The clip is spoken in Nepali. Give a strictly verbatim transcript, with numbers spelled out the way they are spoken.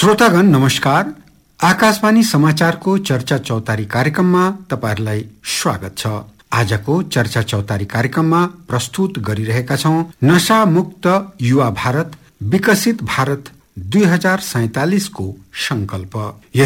श्रोतागण नमस्कार। आकाशवाणी समाचारको चर्चा चौतारी कार्यक्रममा तपाईहरुलाई स्वागत छ। आजको चर्चा चौतारी कार्यक्रममा प्रस्तुत गरिरहेका छौं नशा मुक्त युवा भारत विकसित भारत दुई हजार सैंतालीस को संकल्प।